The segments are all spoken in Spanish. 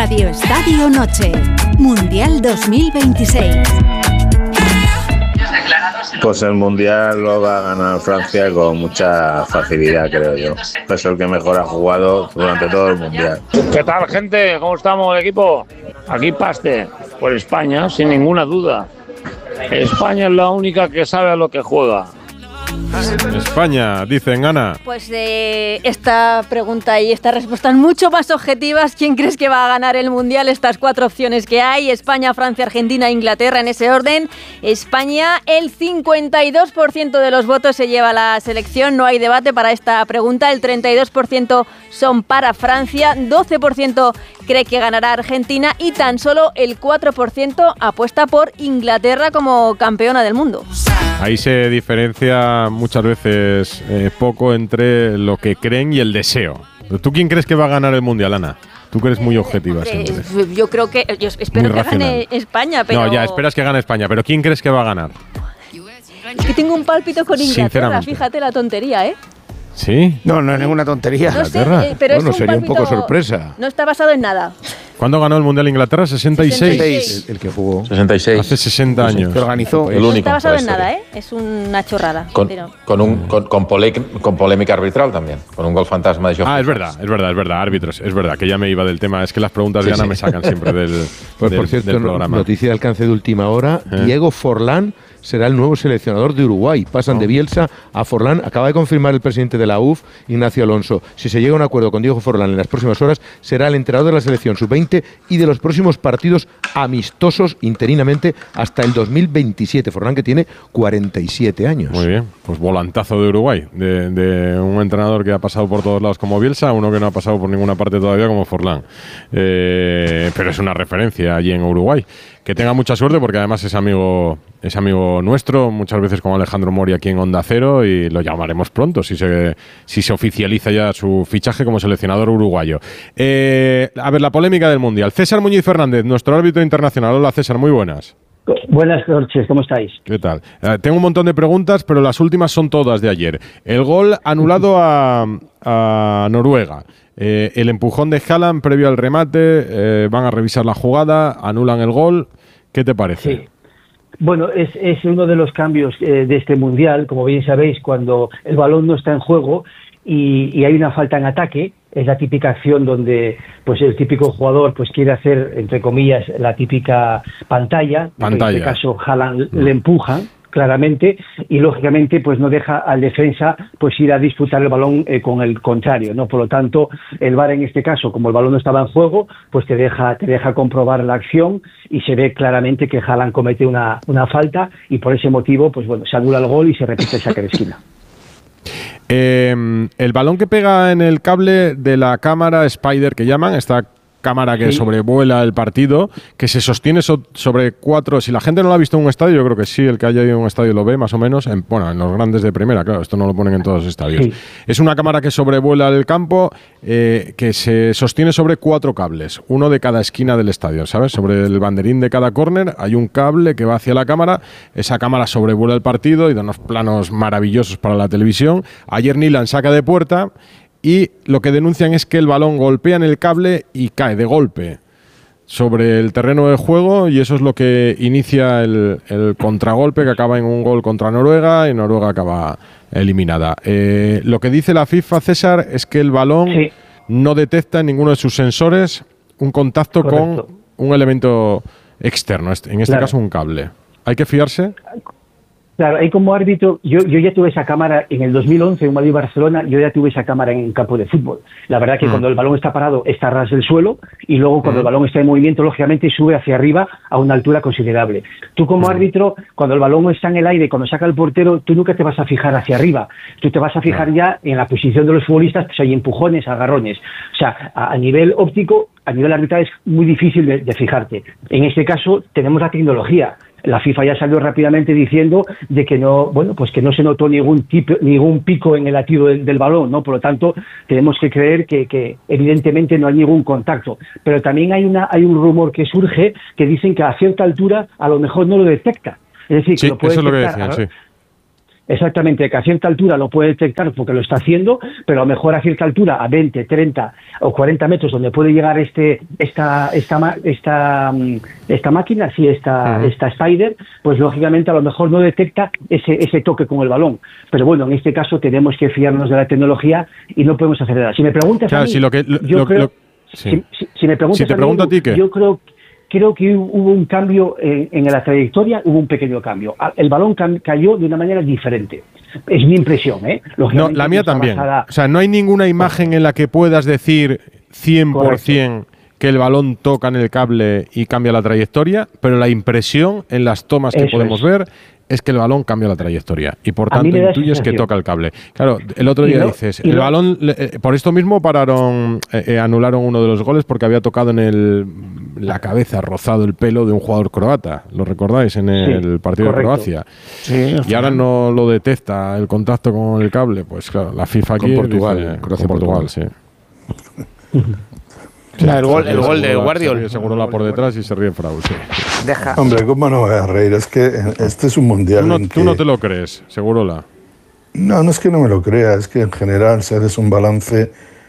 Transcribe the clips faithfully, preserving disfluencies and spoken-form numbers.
Radio Estadio Noche, Mundial dos mil veintiséis. Pues el Mundial lo va a ganar Francia con mucha facilidad, creo yo. Es el que mejor ha jugado durante todo el Mundial. ¿Qué tal, gente? ¿Cómo estamos, equipo? Aquí Paste, por España, sin ninguna duda. España es la única que sabe a lo que juega. España, dicen, Ana. Pues eh, esta pregunta y esta respuesta son mucho más objetivas. ¿Quién crees que va a ganar el Mundial? Estas cuatro opciones que hay: España, Francia, Argentina, Inglaterra, en ese orden. España, el cincuenta y dos por ciento de los votos se lleva la selección. No hay debate para esta pregunta. El treinta y dos por ciento son para Francia, doce por ciento cree que ganará Argentina y tan solo el cuatro por ciento apuesta por Inglaterra como campeona del mundo. Ahí se diferencia muchas veces eh, poco entre lo que creen y el deseo. ¿Tú quién crees que va a ganar el Mundial, Ana? Tú que eres muy objetiva eh, siempre. Yo creo que, yo espero que gane España, pero... No, ya, esperas que gane España, pero ¿quién crees que va a ganar? Es que tengo un pálpito con Inglaterra, fíjate la tontería, ¿eh? ¿Sí? No, no es ninguna tontería. No sé, eh, pero bueno, es un sería palpito, un poco sorpresa. No está basado en nada. ¿Cuándo ganó el Mundial Inglaterra? ¿sesenta y seis? sesenta y seis. El, el que jugó. sesenta y seis. Hace sesenta años. Que organizó. El no único. está basado en ser. nada, ¿eh? Es una chorrada. Con, pero... con, un, con, con, pole, con polémica arbitral también. Con un gol fantasma de Joe. Ah, es verdad, es verdad, es verdad. Árbitros, es verdad, que ya me iba del tema. Es que las preguntas Sí, de Ana sí. me sacan siempre del, Pues del, por cierto, del programa. noticia de alcance de última hora. ¿Eh? Diego Forlán será el nuevo seleccionador de Uruguay. Pasan oh. de Bielsa a Forlán. Acaba de confirmar el presidente de la U F, Ignacio Alonso. Si se llega a un acuerdo con Diego Forlán en las próximas horas, será el entrenador de la selección sub veinte y de los próximos partidos amistosos interinamente hasta el dos mil veintisiete. Forlán, que tiene cuarenta y siete años. Muy bien, pues volantazo de Uruguay, de, de un entrenador que ha pasado por todos lados como Bielsa, uno que no ha pasado por ninguna parte todavía como Forlán. Eh, pero es una referencia allí en Uruguay. Que tenga mucha suerte porque además es amigo, es amigo nuestro, muchas veces con Alejandro Mori aquí en Onda Cero, y lo llamaremos pronto si se, si se oficializa ya su fichaje como seleccionador uruguayo. Eh, a ver, la polémica del Mundial. César Muñiz Fernández, nuestro árbitro internacional. Hola, César, muy buenas. Buenas noches, ¿cómo estáis? ¿Qué tal? Eh, tengo un montón de preguntas, pero las últimas son todas de ayer. El gol anulado a, a Noruega. Eh, el empujón de Haaland previo al remate, eh, van a revisar la jugada, anulan el gol. ¿Qué te parece? Sí. Bueno, es, es uno de los cambios eh, de este Mundial, como bien sabéis, cuando el balón no está en juego y, y hay una falta en ataque. Es la típica acción donde pues el típico jugador pues quiere hacer, entre comillas, la típica pantalla. Pantalla. En este caso, Haaland mm. le empujan claramente y lógicamente pues no deja al defensa pues ir a disputar el balón eh, con el contrario, ¿no? Por lo tanto, el V A R en este caso, como el balón no estaba en juego, pues te deja te deja comprobar la acción y se ve claramente que Haaland comete una, una falta y por ese motivo pues bueno, se anula el gol y se repite el saque de esquina. Eh, el balón que pega en el cable de la cámara Spider que llaman, esta cámara que sí. sobrevuela el partido, que se sostiene so- sobre cuatro. Si la gente no lo ha visto en un estadio, yo creo que sí, el que haya ido en un estadio lo ve más o menos, en, bueno, en los grandes de primera, claro, esto no lo ponen en todos los estadios. Sí. Es una cámara que sobrevuela el campo, eh, que se sostiene sobre cuatro cables, uno de cada esquina del estadio, ¿sabes? Sobre el banderín de cada córner hay un cable que va hacia la cámara, esa cámara sobrevuela el partido y da unos planos maravillosos para la televisión. Ayer Nyland saca de puerta y lo que denuncian es que el balón golpea en el cable y cae de golpe sobre el terreno de juego, y eso es lo que inicia el, el contragolpe que acaba en un gol contra Noruega, y Noruega acaba eliminada. Eh, lo que dice la FIFA, César, es que el balón sí. no detecta en ninguno de sus sensores un contacto Correcto. con un elemento externo, en este claro. caso un cable. ¿Hay que fiarse? Claro, ahí como árbitro, yo, yo ya tuve esa cámara en el dos mil once en Madrid-Barcelona, yo ya tuve esa cámara en campo de fútbol. La verdad que mm. cuando el balón está parado está a ras del suelo y luego cuando mm. el balón está en movimiento, lógicamente sube hacia arriba a una altura considerable. Tú como mm. árbitro, cuando el balón está en el aire, cuando saca el portero, tú nunca te vas a fijar hacia arriba. Tú te vas a fijar mm. ya en la posición de los futbolistas, pues hay empujones, agarrones. O sea, a, a nivel óptico, a nivel arbitral es muy difícil de, de fijarte. En este caso tenemos la tecnología. La FIFA ya salió rápidamente diciendo de que no, bueno, pues que no se notó ningún tipo, ningún pico en el latido del, del balón, ¿no? Por lo tanto, tenemos que creer que, que evidentemente no hay ningún contacto. Pero también hay una, hay un rumor que surge que dicen que a cierta altura a lo mejor no lo detecta. Es decir, sí, que lo puede eso detectar. Es lo que decían, sí. Exactamente, que a cierta altura lo puede detectar porque lo está haciendo, pero a lo mejor a cierta altura, a veinte, treinta o cuarenta metros, donde puede llegar este esta esta esta, esta máquina, sí, esta, uh-huh. esta Spider, pues lógicamente a lo mejor no detecta ese ese toque con el balón. Pero bueno, en este caso tenemos que fiarnos de la tecnología y no podemos hacer nada. Si me preguntas claro, a mí, si lo que, lo, yo lo, creo, lo, sí. si, si, si me preguntas si te a mí, pregunto a ti, ¿qué? yo creo Creo que hubo un cambio en, en la trayectoria, hubo un pequeño cambio. El balón cam- cayó de una manera diferente. Es mi impresión, ¿eh? No, la mía también. Basada... O sea, no hay ninguna imagen en la que puedas decir cien por ciento Correcto. Que el balón toca en el cable y cambia la trayectoria, pero la impresión en las tomas que Eso podemos es. ver es que el balón cambia la trayectoria y por tanto intuyes que toca el cable. Claro, el otro día no, dices, el no. balón, eh, por esto mismo pararon, eh, eh, anularon uno de los goles porque había tocado en el, la cabeza, rozado el pelo de un jugador croata. ¿Lo recordáis? En el sí, partido correcto. de Croacia. Sí, y ahora no lo detecta el contacto con el cable. Pues claro, la FIFA aquí... Con Portugal. Dice, Croacia, Portugal, Portugal, sí. Sí, el gol, el gol de Guardiola. Seguro la por detrás y se ríe Frau, sí. Deja. Hombre, ¿cómo no voy a reír? Es que este es un mundial. Tú no, en tú que... no te lo crees, Segurola. No, no es que no me lo crea, es que en general, si haces un balance,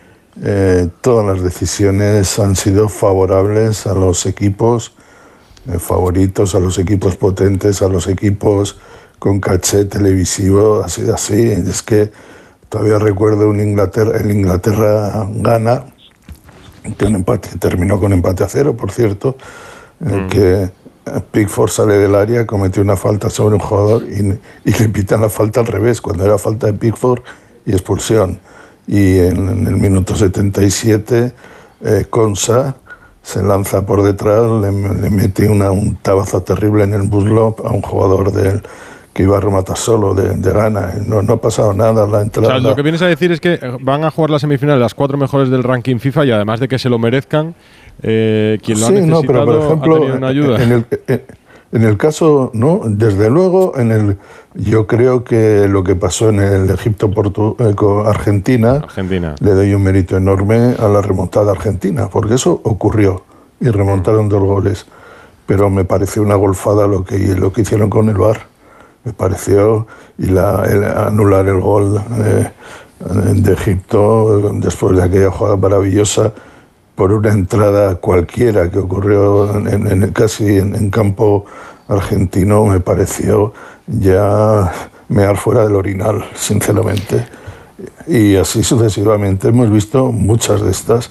eh, todas las decisiones han sido favorables a los equipos eh, favoritos, a los equipos potentes, a los equipos con caché televisivo, ha sido así. Es que todavía recuerdo un Inglaterra, el Inglaterra-Ghana, que un empate, terminó con empate a cero, por cierto, en el mm. que Pickford sale del área, cometió una falta sobre un jugador y, y le pitan la falta al revés, cuando era falta de Pickford y expulsión. Y en, en el minuto setenta y siete, eh, Konsa se lanza por detrás, le, le mete una, un tabazo terrible en el muslo a un jugador del que iba a rematar solo de, de Ghana. No, no ha pasado nada. La entrada, o sea, lo que vienes a decir es que van a jugar la semifinal las cuatro mejores del ranking FIFA y además de que se lo merezcan, eh, quien lo sí, ha necesitado no, pero por ejemplo, ha tenido una ayuda. En el, en el caso, no, desde luego, en el, yo creo que lo que pasó en el Egipto-Argentina, Argentina. le doy un mérito enorme a la remontada argentina, porque eso ocurrió y remontaron dos goles. Pero me pareció una golfada lo que, lo que hicieron con el V A R. Me pareció, y la, el, anular el gol eh, de Egipto después de aquella jugada maravillosa por una entrada cualquiera que ocurrió en, en, casi en, en campo argentino, me pareció ya mear fuera del orinal, sinceramente. Y así sucesivamente hemos visto muchas de estas.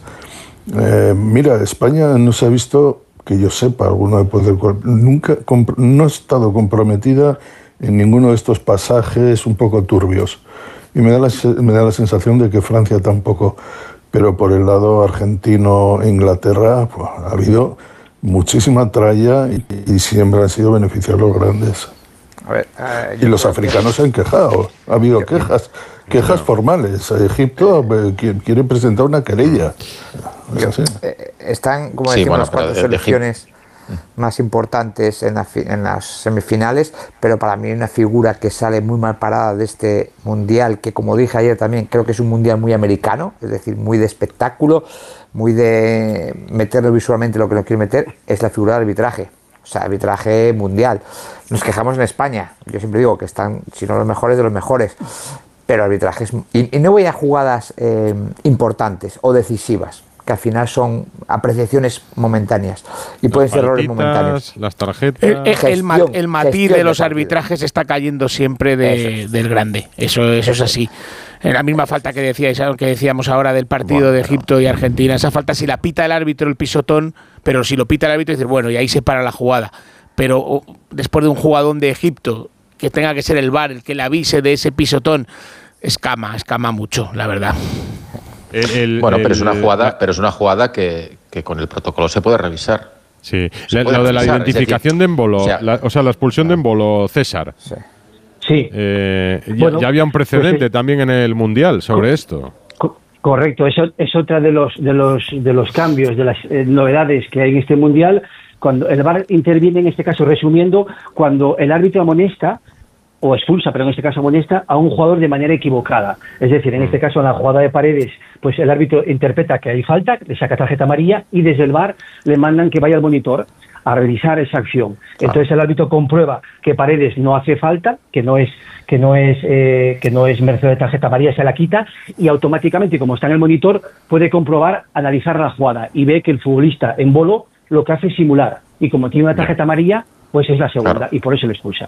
Eh, mira, España no se ha visto, que yo sepa, alguno de poder, nunca no ha estado comprometida en ninguno de estos pasajes un poco turbios. Y me da la, me da la sensación de que Francia tampoco. Pero por el lado argentino-Inglaterra pues, ha habido muchísima tralla y, y siempre han sido beneficiados los grandes. A ver, uh, y los africanos se han quejado. Ha habido yo, quejas, quejas no. formales. Egipto quiere presentar una querella. Yo, eh, están, como sí, decimos, bueno, las cuatro selecciones más importantes en, la, en las semifinales, pero para mí hay una figura que sale muy mal parada de este mundial, que como dije ayer también, creo que es un mundial muy americano, es decir, muy de espectáculo, muy de meterlo visualmente lo que lo quiere meter, es la figura del arbitraje, o sea, arbitraje mundial. Nos quejamos en España, yo siempre digo que están, si no los mejores, de los mejores, pero arbitrajes, y, y no voy a jugadas eh, importantes o decisivas, que al final son apreciaciones momentáneas y pueden ser errores momentáneos. Las tarjetas. El, el, el, ma, el matiz de los arbitrajes está cayendo siempre de, del grande. Eso, eso es así. En la misma falta que decíais, que decíamos ahora del partido bueno, de Egipto y Argentina, esa falta si la pita el árbitro el pisotón, pero si lo pita el árbitro dices, bueno, y ahí se para la jugada. Pero oh, después de un jugadón de Egipto que tenga que ser el V A R el que le avise de ese pisotón, escama, escama mucho, la verdad. El, el, bueno, pero el, es una jugada, la, pero es una jugada que, que con el protocolo se puede revisar. Sí, la, lo de la identificación decir, de Embolo, o sea, la, o sea, la expulsión de Embolo, César. Sí. sí. Eh, bueno, ya, ya había un precedente pues, también en el Mundial sobre co esto. Co correcto, eso es otra de los de los de los cambios, de las eh, novedades que hay en este Mundial. Cuando el V A R interviene, en este caso, resumiendo, cuando el árbitro amonesta o expulsa, pero en este caso amonesta, a un jugador de manera equivocada. Es decir, en este caso, en la jugada de Paredes, pues el árbitro interpreta que hay falta, le saca tarjeta amarilla y desde el V A R le mandan que vaya al monitor a revisar esa acción. Entonces el árbitro comprueba que Paredes no hace falta, que no es que no es eh, que no es merced de tarjeta amarilla, se la quita y automáticamente, como está en el monitor, puede comprobar, analizar la jugada y ve que el futbolista en bolo lo que hace es simular, y como tiene una tarjeta amarilla, pues es la segunda, claro. Y por eso le expulsa.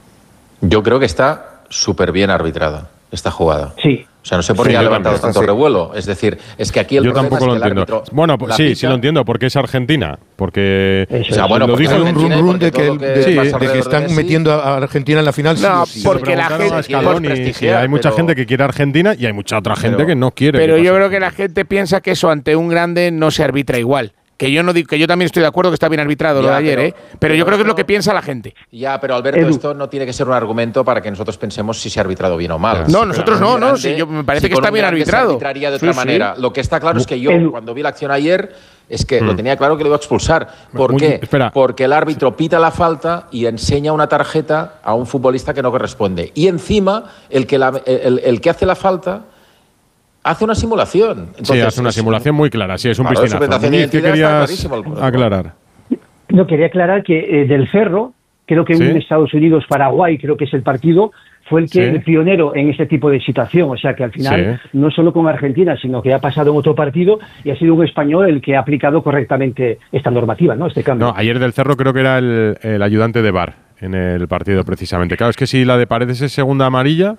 Yo creo que está súper bien arbitrada esta jugada. Sí. O sea, no sé por qué sí, ha levantado tanto sí. revuelo. Es decir, es que aquí el yo problema tampoco es lo que entiendo. el árbitro... Bueno, pues, sí, sí lo entiendo, porque es Argentina. Porque... Eso, o sea, bueno, lo dijo un run run de que, que, de, sí, de que están de metiendo a Argentina en la final. No, sí, sí, porque la gente... Scaloni, sí, hay mucha pero, gente que quiere a Argentina y hay mucha otra gente pero, que no quiere. Pero yo creo que la gente piensa que eso ante un grande no se arbitra igual. Que yo no digo, que yo también estoy de acuerdo que está bien arbitrado ya, lo de ayer, pero, ¿eh? Pero, pero yo creo que es lo que piensa la gente. Ya, pero Alberto, Edu. esto no tiene que ser un argumento para que nosotros pensemos si se ha arbitrado bien o mal. No, nosotros no, no, sí, yo, me parece si que está bien arbitrado. Se arbitraría de otra sí, manera. Sí. Lo que está claro es que yo, Edu. cuando vi la acción ayer, es que mm. lo tenía claro que lo iba a expulsar. ¿Por Muy, qué? Espera. Porque el árbitro pita la falta y enseña una tarjeta a un futbolista que no corresponde. Y encima, el que, la, el, el que hace la falta... hace una simulación. Entonces, sí, hace una es, simulación muy clara. Sí, es un claro, piscinazo. ¿Qué querías aclarar? No, quería aclarar que eh, Del Cerro, creo que ¿Sí? en Estados Unidos, Paraguay, creo que es el partido, fue el que ¿Sí? el pionero en ese tipo de situación. O sea que al final, sí. no solo con Argentina, sino que ha pasado en otro partido y ha sido un español el que ha aplicado correctamente esta normativa, ¿no? Este cambio. No, ayer Del Cerro creo que era el, el ayudante de V A R en el partido precisamente. Claro, es que si la de Paredes es segunda amarilla...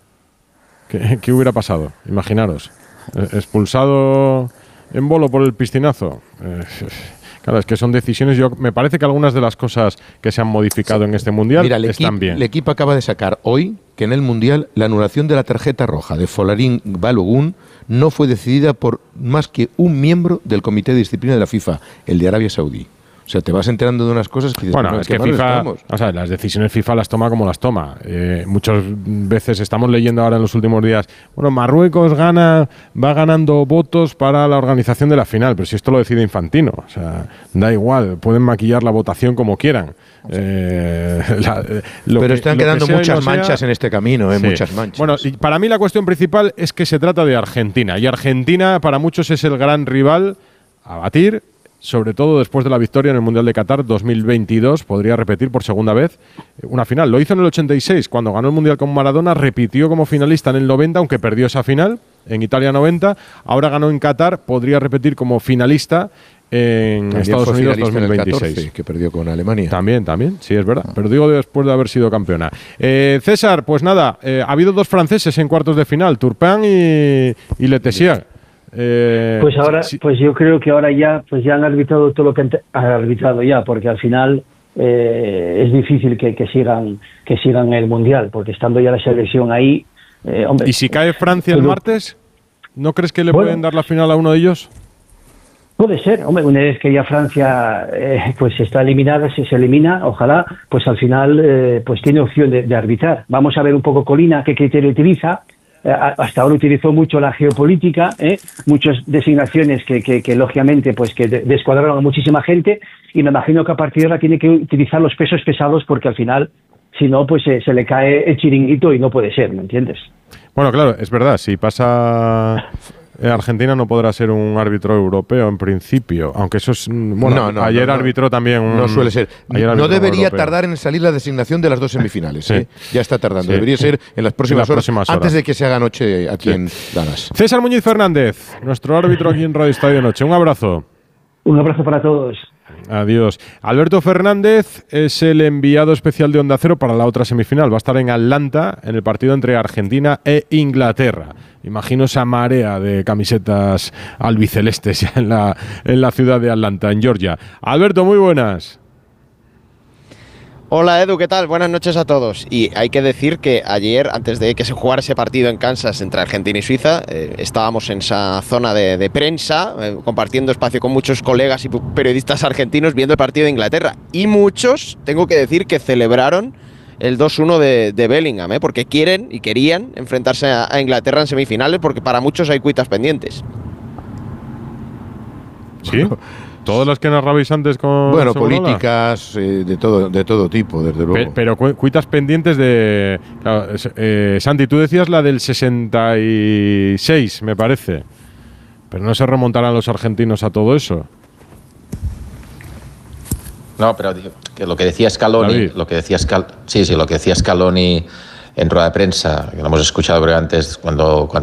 ¿Qué, ¿Qué hubiera pasado? Imaginaros. Expulsado en bolo por el piscinazo. Eh, claro, es que son decisiones. Yo me parece que algunas de las cosas que se han modificado sí. en este Mundial Mira, están bien. El equipo acaba de sacar hoy que en el Mundial la anulación de la tarjeta roja de Folarin Balogun no fue decidida por más que un miembro del Comité de Disciplina de la FIFA, el de Arabia Saudí. O sea, te vas enterando de unas cosas que dices, bueno, no, es que FIFA, o sea, las decisiones FIFA las toma como las toma. Eh, muchas veces estamos leyendo ahora en los últimos días, bueno, Marruecos gana, va ganando votos para la organización de la final, pero si esto lo decide Infantino, o sea, da igual, pueden maquillar la votación como quieran. Eh, la, pero que, están quedando muchas manchas sea, en este camino, eh, sí. muchas manchas. Bueno, y para mí la cuestión principal es que se trata de Argentina, y Argentina para muchos es el gran rival a batir, sobre todo después de la victoria en el Mundial de Qatar dos mil veintidós, podría repetir por segunda vez una final. Lo hizo en el ochenta y seis, cuando ganó el Mundial con Maradona, repitió como finalista en el noventa, aunque perdió esa final, en Italia noventa, ahora ganó en Qatar, podría repetir como finalista en también Estados Unidos dos mil veintiséis. catorce, que perdió con Alemania. También, también, sí, es verdad. Pero digo después de haber sido campeona. Eh, César, pues nada, eh, ha habido dos franceses en cuartos de final, Turpin y, y Le Tissier. Eh, pues ahora, sí. pues yo creo que ahora ya, pues ya han arbitrado todo lo que han, han arbitrado ya, porque al final eh, es difícil que, que sigan, que sigan el mundial, porque estando ya la selección ahí, eh, hombre. ¿Y si cae Francia el martes? ¿No crees que le bueno, pueden dar la final a uno de ellos? Puede ser, hombre, una vez que ya Francia eh, pues está eliminada, si se elimina, ojalá, pues al final eh, pues tiene opción de, de arbitrar. Vamos a ver un poco Colina qué criterio utiliza. Eh, hasta ahora utilizó mucho la geopolítica, ¿eh? muchas designaciones que, que, que lógicamente pues que descuadraron a muchísima gente, y me imagino que a partir de ahora tiene que utilizar los pesos pesados, porque al final, si no, pues eh, se le cae el chiringuito y no puede ser, ¿me entiendes? Bueno, claro, es verdad, si pasa... Argentina no podrá ser un árbitro europeo en principio, aunque eso es... Bueno, no, no, ayer no, arbitró no, también un... No suele ser. No debería europeo. tardar en salir la designación de las dos semifinales. sí. ¿eh? Ya está tardando. Sí. Debería ser en las próximas, en las próximas horas, horas, antes de que se haga noche aquí sí. en Dallas. César Muñiz Fernández, nuestro árbitro aquí en Radio Estadio Noche. Un abrazo. Un abrazo para todos. Adiós. Alberto Fernández es el enviado especial de Onda Cero para la otra semifinal. Va a estar en Atlanta en el partido entre Argentina e Inglaterra. Imagino esa marea de camisetas albicelestes en la, en la ciudad de Atlanta, en Georgia. Alberto, muy buenas. Hola Edu, ¿qué tal? Buenas noches a todos. Y hay que decir que ayer, antes de que se jugara ese partido en Kansas entre Argentina y Suiza, eh, estábamos en esa zona de, de prensa, eh, compartiendo espacio con muchos colegas y periodistas argentinos viendo el partido de Inglaterra. Y muchos, tengo que decir, que celebraron el dos uno de, de Bellingham, ¿eh? porque quieren y querían enfrentarse a, a Inglaterra en semifinales, porque para muchos hay cuitas pendientes. ¿Sí? Todas las que narrabais antes con... Bueno, políticas, eh, de todo de todo tipo, desde luego. Pero, pero cuitas pendientes de... Claro, eh, Santi, tú decías la del sesenta y seis, me parece. Pero no se remontarán los argentinos a todo eso. No, pero que lo que decía Scaloni, David. lo que decía Scal, sí, sí, lo que decía Scaloni en rueda de prensa, que lo hemos escuchado creo antes cuando, cuando